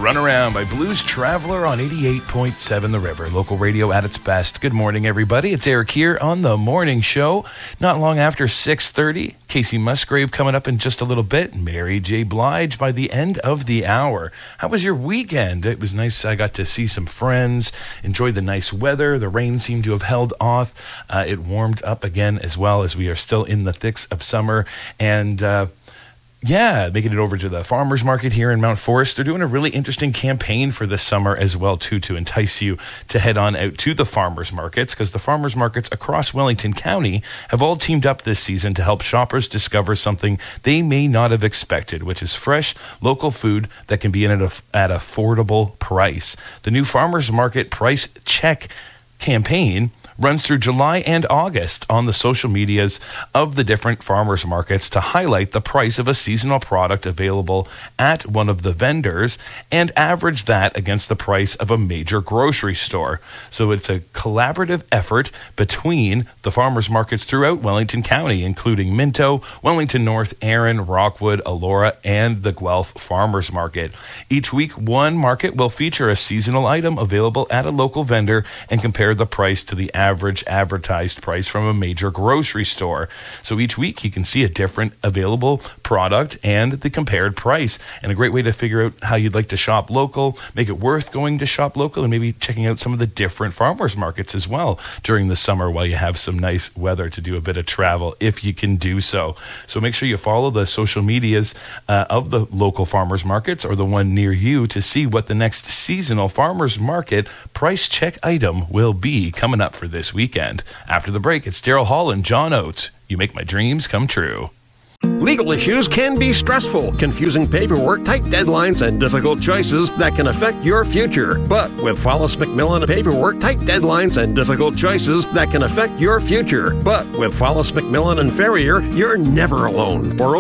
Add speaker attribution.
Speaker 1: Runaround by Blues Traveler on 88.7 The River. Local radio at its best. Good morning, everybody. It's Eric here on The Morning Show. Not long after 6:30, Casey Musgrave coming up in just a little bit. Mary J. Blige by the end of the hour. How was your weekend? It was nice. I got to see some friends, enjoy the nice weather. The rain seemed to have held off. It warmed up again as well as we are still in the thicks of summer. And making it over to the farmers market here in Mount Forest. They're doing a really interesting campaign for this summer as well, too, to entice you to head on out to the farmers markets, because the farmers markets across Wellington County have all teamed up this season to help shoppers discover something they may not have expected, which is fresh, local food that can be in at affordable price. The new farmers market price check campaign runs through July and August on the social medias of the different farmers markets to highlight the price of a seasonal product available at one of the vendors and average that against the price of a major grocery store. So it's a collaborative effort between the farmers markets throughout Wellington County, including Minto, Wellington North, Erin, Rockwood, Elora, and the Guelph Farmers Market. Each week, one market will feature a seasonal item available at a local vendor and compare the price to the average advertised price from a major grocery store. So each week you can see a different available product and the compared price. And a great way to figure out how you'd like to shop local, make it worth going to shop local, and maybe checking out some of the different farmers markets as well during the summer while you have some nice weather to do a bit of travel if you can do so. So make sure you follow the social medias of the local farmers markets or the one near you to see what the next seasonal farmers market price check item will be coming up for this weekend. After the break, it's Daryl Hall and John Oates. You make my dreams come true.
Speaker 2: Legal issues can be stressful, confusing paperwork, tight deadlines, and difficult choices that can affect your future. But with Follis McMillan Paperwork, tight deadlines, and difficult choices that can affect your future. But with Follis McMillan and Ferrier, you're never alone. For